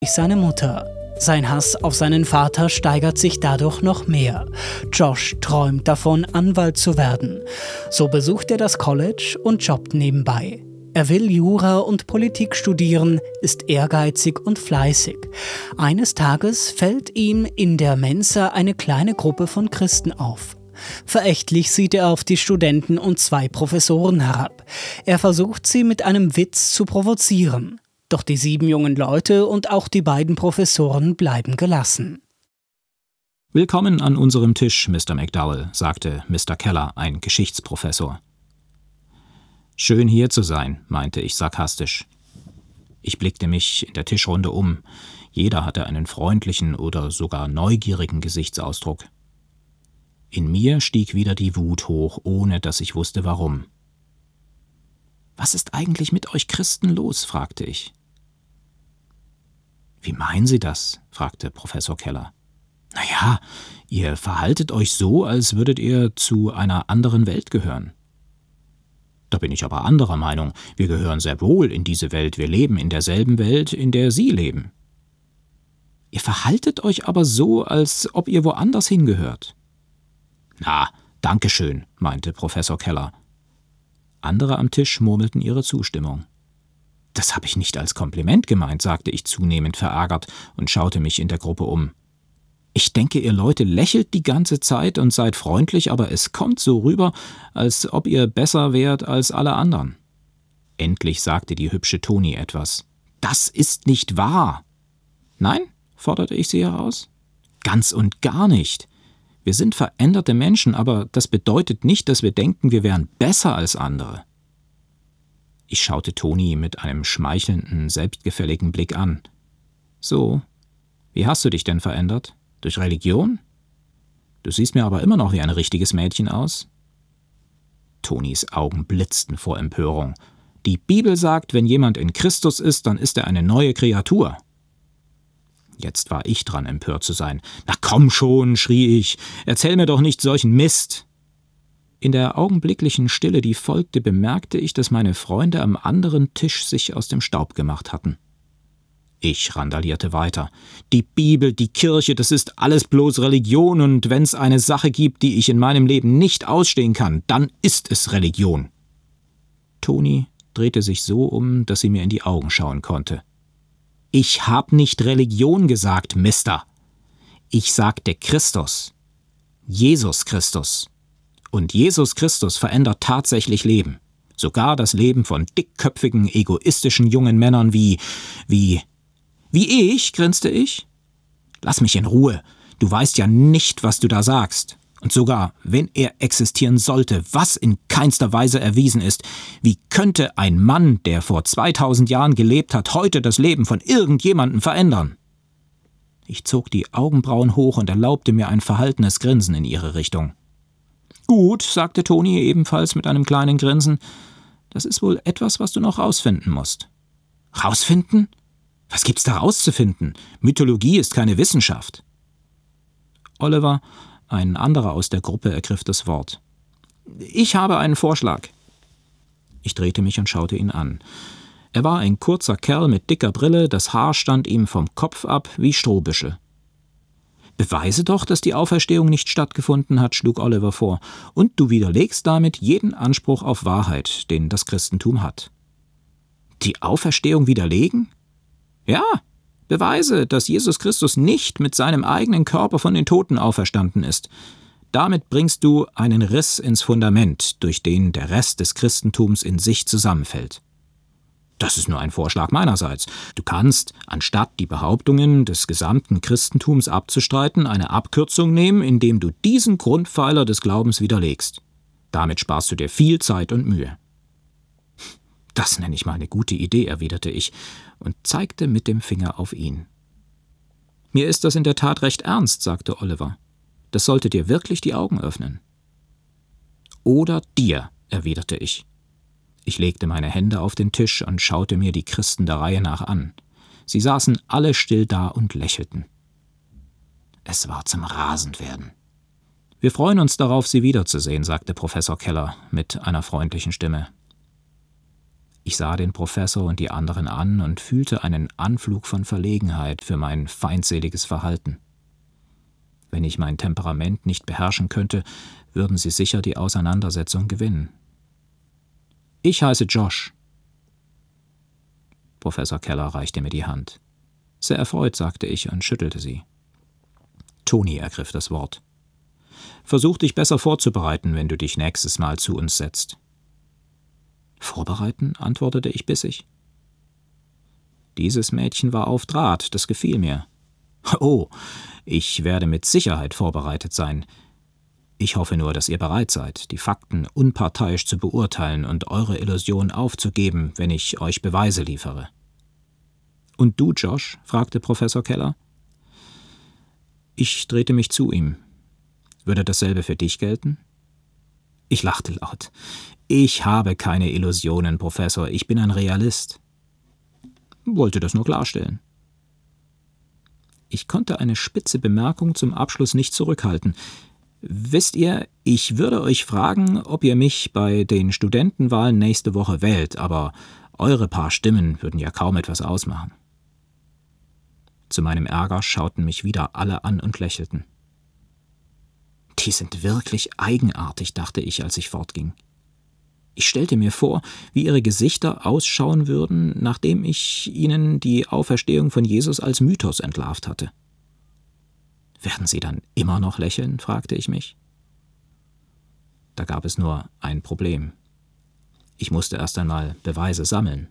seine Mutter. Sein Hass auf seinen Vater steigert sich dadurch noch mehr. Josh träumt davon, Anwalt zu werden. So besucht er das College und jobbt nebenbei. Er will Jura und Politik studieren, ist ehrgeizig und fleißig. Eines Tages fällt ihm in der Mensa eine kleine Gruppe von Christen auf. Verächtlich sieht er auf die Studenten und 2 Professoren herab. Er versucht, sie mit einem Witz zu provozieren. Doch die 7 jungen Leute und auch die beiden Professoren bleiben gelassen. »Willkommen an unserem Tisch, Mr. McDowell«, sagte Mr. Keller, ein Geschichtsprofessor. »Schön hier zu sein«, meinte ich sarkastisch. Ich blickte mich in der Tischrunde um. Jeder hatte einen freundlichen oder sogar neugierigen Gesichtsausdruck. In mir stieg wieder die Wut hoch, ohne dass ich wusste, warum. »Was ist eigentlich mit euch Christen los?« fragte ich. »Wie meinen Sie das?« fragte Professor Keller. »Naja, ihr verhaltet euch so, als würdet ihr zu einer anderen Welt gehören.« »Da bin ich aber anderer Meinung. Wir gehören sehr wohl in diese Welt. Wir leben in derselben Welt, in der Sie leben.« »Ihr verhaltet euch aber so, als ob ihr woanders hingehört.« »Na, danke schön«, meinte Professor Keller. Andere am Tisch murmelten ihre Zustimmung. »Das habe ich nicht als Kompliment gemeint«, sagte ich zunehmend verärgert und schaute mich in der Gruppe um. »Ich denke, ihr Leute lächelt die ganze Zeit und seid freundlich, aber es kommt so rüber, als ob ihr besser wärt als alle anderen.« Endlich sagte die hübsche Toni etwas. »Das ist nicht wahr!« »Nein?«, forderte ich sie heraus. »Ganz und gar nicht. Wir sind veränderte Menschen, aber das bedeutet nicht, dass wir denken, wir wären besser als andere.« Ich schaute Toni mit einem schmeichelnden, selbstgefälligen Blick an. »So, wie hast du dich denn verändert? Durch Religion? Du siehst mir aber immer noch wie ein richtiges Mädchen aus.« Tonis Augen blitzten vor Empörung. »Die Bibel sagt, wenn jemand in Christus ist, dann ist er eine neue Kreatur.« Jetzt war ich dran, empört zu sein. »Na komm schon«, schrie ich, »erzähl mir doch nicht solchen Mist!« In der augenblicklichen Stille, die folgte, bemerkte ich, dass meine Freunde am anderen Tisch sich aus dem Staub gemacht hatten. Ich randalierte weiter. »Die Bibel, die Kirche, das ist alles bloß Religion, und wenn's eine Sache gibt, die ich in meinem Leben nicht ausstehen kann, dann ist es Religion.« Toni drehte sich so um, dass sie mir in die Augen schauen konnte. »Ich hab nicht Religion gesagt, Mister. Ich sagte Christus. Jesus Christus. Und Jesus Christus verändert tatsächlich Leben. Sogar das Leben von dickköpfigen, egoistischen jungen Männern wie ich«, grinste ich. »Lass mich in Ruhe. Du weißt ja nicht, was du da sagst. Und sogar, wenn er existieren sollte, was in keinster Weise erwiesen ist, wie könnte ein Mann, der vor 2000 Jahren gelebt hat, heute das Leben von irgendjemandem verändern?« Ich zog die Augenbrauen hoch und erlaubte mir ein verhaltenes Grinsen in ihre Richtung. »Gut«, sagte Toni ebenfalls mit einem kleinen Grinsen, »das ist wohl etwas, was du noch rausfinden musst.« »Rausfinden? Was gibt's da rauszufinden? Mythologie ist keine Wissenschaft.« Oliver, ein anderer aus der Gruppe, ergriff das Wort. »Ich habe einen Vorschlag.« Ich drehte mich und schaute ihn an. Er war ein kurzer Kerl mit dicker Brille, das Haar stand ihm vom Kopf ab wie Strohbüschel. »Beweise doch, dass die Auferstehung nicht stattgefunden hat«, schlug Oliver vor, »und du widerlegst damit jeden Anspruch auf Wahrheit, den das Christentum hat.« »Die Auferstehung widerlegen?« »Ja, beweise, dass Jesus Christus nicht mit seinem eigenen Körper von den Toten auferstanden ist. Damit bringst du einen Riss ins Fundament, durch den der Rest des Christentums in sich zusammenfällt.« »Das ist nur ein Vorschlag meinerseits. Du kannst, anstatt die Behauptungen des gesamten Christentums abzustreiten, eine Abkürzung nehmen, indem du diesen Grundpfeiler des Glaubens widerlegst. Damit sparst du dir viel Zeit und Mühe.« »Das nenne ich mal eine gute Idee«, erwiderte ich und zeigte mit dem Finger auf ihn. »Mir ist das in der Tat recht ernst«, sagte Oliver. »Das sollte dir wirklich die Augen öffnen.« »Oder dir«, erwiderte ich. Ich legte meine Hände auf den Tisch und schaute mir die Christen der Reihe nach an. Sie saßen alle still da und lächelten. Es war zum Rasendwerden. »Wir freuen uns darauf, Sie wiederzusehen«, sagte Professor Keller mit einer freundlichen Stimme. Ich sah den Professor und die anderen an und fühlte einen Anflug von Verlegenheit für mein feindseliges Verhalten. Wenn ich mein Temperament nicht beherrschen könnte, würden sie sicher die Auseinandersetzung gewinnen. »Ich heiße Josh.« Professor Keller reichte mir die Hand. Sehr erfreut, sagte ich und schüttelte sie. Toni ergriff das Wort. »Versuch dich besser vorzubereiten, wenn du dich nächstes Mal zu uns setzt.« »Vorbereiten?« antwortete ich bissig. Dieses Mädchen war auf Draht, das gefiel mir. »Oh, ich werde mit Sicherheit vorbereitet sein. Ich hoffe nur, dass ihr bereit seid, die Fakten unparteiisch zu beurteilen und eure Illusion aufzugeben, wenn ich euch Beweise liefere.« »Und du, Josh?« fragte Professor Keller. Ich drehte mich zu ihm. »Würde dasselbe für dich gelten?« Ich lachte laut. »Ich habe keine Illusionen, Professor, ich bin ein Realist.« Wollte das nur klarstellen. Ich konnte eine spitze Bemerkung zum Abschluss nicht zurückhalten. »Wisst ihr, ich würde euch fragen, ob ihr mich bei den Studentenwahlen nächste Woche wählt, aber eure paar Stimmen würden ja kaum etwas ausmachen.« Zu meinem Ärger schauten mich wieder alle an und lächelten. »Die sind wirklich eigenartig«, dachte ich, als ich fortging. Ich stellte mir vor, wie ihre Gesichter ausschauen würden, nachdem ich ihnen die Auferstehung von Jesus als Mythos entlarvt hatte. »Werden sie dann immer noch lächeln?« fragte ich mich. Da gab es nur ein Problem. Ich musste erst einmal Beweise sammeln.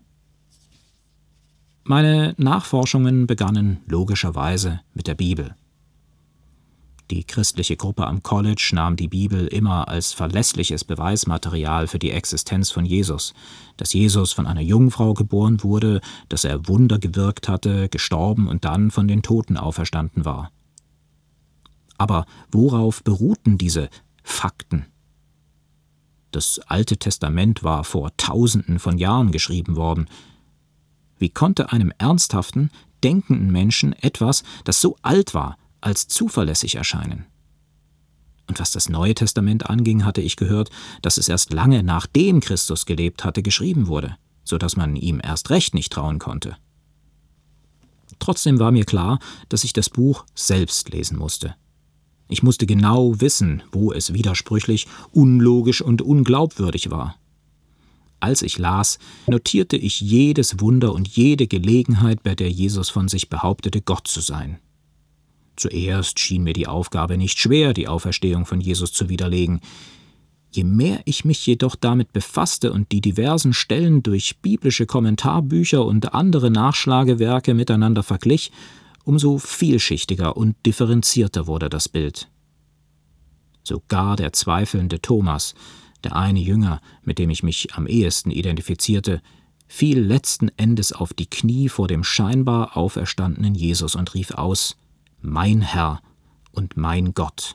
Meine Nachforschungen begannen logischerweise mit der Bibel. Die christliche Gruppe am College nahm die Bibel immer als verlässliches Beweismaterial für die Existenz von Jesus, dass Jesus von einer Jungfrau geboren wurde, dass er Wunder gewirkt hatte, gestorben und dann von den Toten auferstanden war. Aber worauf beruhten diese Fakten? Das Alte Testament war vor Tausenden von Jahren geschrieben worden. Wie konnte einem ernsthaften, denkenden Menschen etwas, das so alt war, als zuverlässig erscheinen? Und was das Neue Testament anging, hatte ich gehört, dass es erst lange nachdem Christus gelebt hatte, geschrieben wurde, so dass man ihm erst recht nicht trauen konnte. Trotzdem war mir klar, dass ich das Buch selbst lesen musste. Ich musste genau wissen, wo es widersprüchlich, unlogisch und unglaubwürdig war. Als ich las, notierte ich jedes Wunder und jede Gelegenheit, bei der Jesus von sich behauptete, Gott zu sein. Zuerst schien mir die Aufgabe nicht schwer, die Auferstehung von Jesus zu widerlegen. Je mehr ich mich jedoch damit befasste und die diversen Stellen durch biblische Kommentarbücher und andere Nachschlagewerke miteinander verglich, umso vielschichtiger und differenzierter wurde das Bild. Sogar der zweifelnde Thomas, der eine Jünger, mit dem ich mich am ehesten identifizierte, fiel letzten Endes auf die Knie vor dem scheinbar auferstandenen Jesus und rief aus: »Mein Herr und mein Gott.«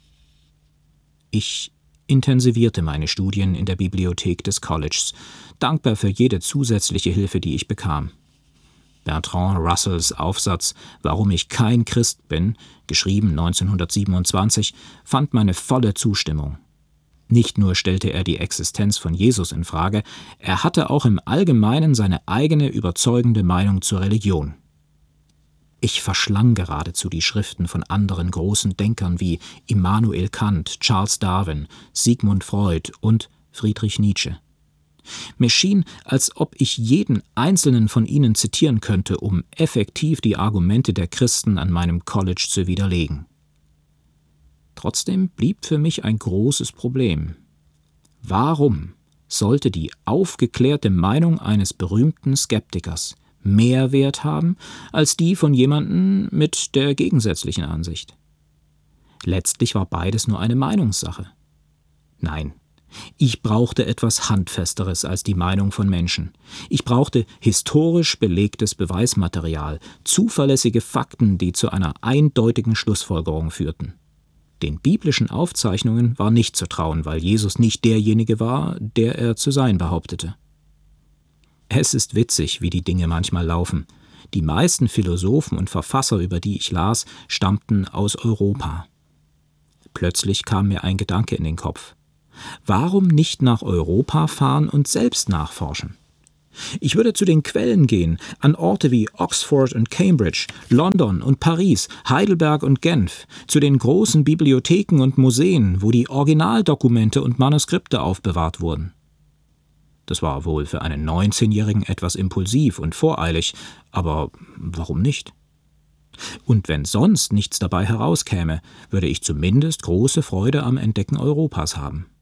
Ich intensivierte meine Studien in der Bibliothek des Colleges, dankbar für jede zusätzliche Hilfe, die ich bekam. Bertrand Russells Aufsatz »Warum ich kein Christ bin«, geschrieben 1927, fand meine volle Zustimmung. Nicht nur stellte er die Existenz von Jesus in Frage, er hatte auch im Allgemeinen seine eigene überzeugende Meinung zur Religion. Ich verschlang geradezu die Schriften von anderen großen Denkern wie Immanuel Kant, Charles Darwin, Sigmund Freud und Friedrich Nietzsche. Mir schien, als ob ich jeden einzelnen von ihnen zitieren könnte, um effektiv die Argumente der Christen an meinem College zu widerlegen. Trotzdem blieb für mich ein großes Problem. Warum sollte die aufgeklärte Meinung eines berühmten Skeptikers mehr Wert haben als die von jemandem mit der gegensätzlichen Ansicht? Letztlich war beides nur eine Meinungssache. Nein, ich brauchte etwas Handfesteres als die Meinung von Menschen. Ich brauchte historisch belegtes Beweismaterial, zuverlässige Fakten, die zu einer eindeutigen Schlussfolgerung führten. Den biblischen Aufzeichnungen war nicht zu trauen, weil Jesus nicht derjenige war, der er zu sein behauptete. Es ist witzig, wie die Dinge manchmal laufen. Die meisten Philosophen und Verfasser, über die ich las, stammten aus Europa. Plötzlich kam mir ein Gedanke in den Kopf. Warum nicht nach Europa fahren und selbst nachforschen? Ich würde zu den Quellen gehen, an Orte wie Oxford und Cambridge, London und Paris, Heidelberg und Genf, zu den großen Bibliotheken und Museen, wo die Originaldokumente und Manuskripte aufbewahrt wurden. Das war wohl für einen 19-Jährigen etwas impulsiv und voreilig, aber warum nicht? Und wenn sonst nichts dabei herauskäme, würde ich zumindest große Freude am Entdecken Europas haben.